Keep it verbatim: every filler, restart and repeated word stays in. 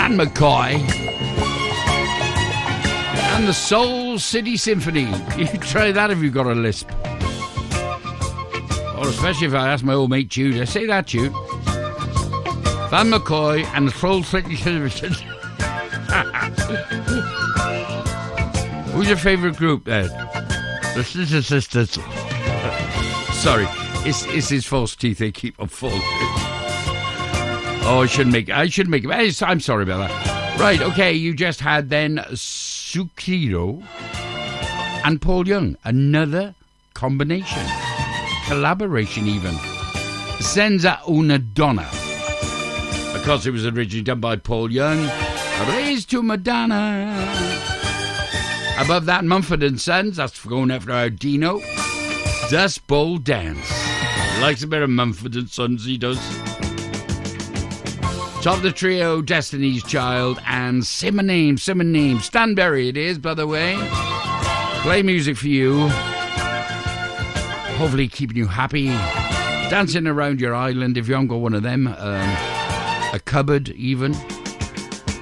Van McCoy and the Soul City Symphony. You try that if you've got a lisp. Or especially if I ask my old mate Jude. I say that, Jude. Van McCoy and the Soul City Symphony. Who's your favourite group then? The Sister Sisters. Sorry, it's, it's his false teeth. They keep on falling. Oh, I shouldn't make. I shouldn't make. I'm sorry about that. Right, okay. You just had then Sukiro and Paul Young. Another combination, collaboration, even. Senza una donna, because it was originally done by Paul Young. Raised to Madonna. Above that, Mumford and Sons. That's going after our Dino. Dust Bowl Dance. Likes a bit of Mumford and Sons, he does. Top of the trio, Destiny's Child and Simmer Name, Simmer Name. Stanberry it is, by the way. Play music for you. Hopefully keeping you happy. Dancing around your island if you haven't got one of them. Um, a cupboard, even.